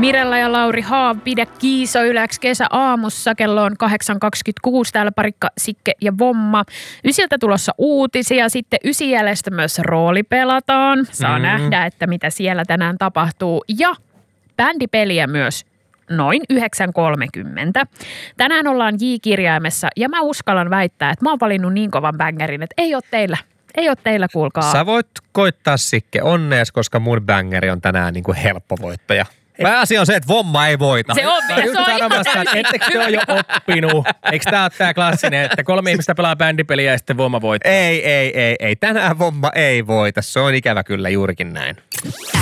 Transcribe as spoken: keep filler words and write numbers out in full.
Mirella ja Lauri Haav, pidä kiiso Yleäks kesä aamussa. Kello on kahdeksan kaksikymmentäkuusi. Täällä Parikka, Sikke ja Vomma. Ysiltä tulossa uutisia. Sitten Ysijälestä myös rooli pelataan. Saa mm. nähdä, että mitä siellä tänään tapahtuu. Ja bändipeliä myös noin yhdeksän kolmekymmentä. Tänään ollaan J-kirjaimessa ja mä uskallan väittää, että mä oon valinnut niin kovan bängerin, että ei ole teillä. Ei ole teillä, kuulkaa. Sä voit koittaa, Sikke, onnees, koska mun bängeri on tänään niin kuin helppo voittaja. Pääasia on se, että Vomma ei voita. Se on, Just se on sanomassa, että ettekö te ole jo oppinut? Eikö tää ole tää klassinen, että kolme ihmistä pelaa bändipeliä ja sitten Vomma voittaa? Ei, ei, ei, ei. Tänään Vomma ei voita. Se on ikävä kyllä juurikin näin.